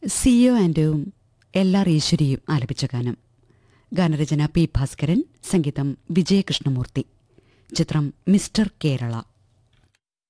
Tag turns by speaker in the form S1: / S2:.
S1: CO ആൻഡും LR ഈശ്വരിയും ആലപിച്ച ഗാനം. ഗാനരചന P. ഭാസ്കരൻ, സംഗീതം വിജയകൃഷ്ണമൂർത്തി. ചിത്രം മിസ്റ്റർ കേരള.